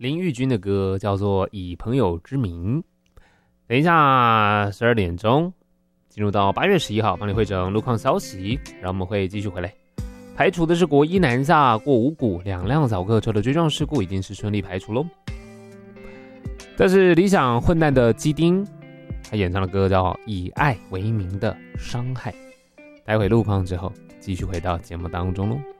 林玉君的歌叫做《以朋友之名》。等一下12点钟进入到8月11号，帮你汇整路况消息，然后我们会继续回来。排除的是国一南下过五股2辆早客车的追撞事故，已经是顺利排除咯。这是理想混蛋的基丁，他演唱的歌叫《以爱为名的伤害》。待会路况之后，继续回到节目当中咯。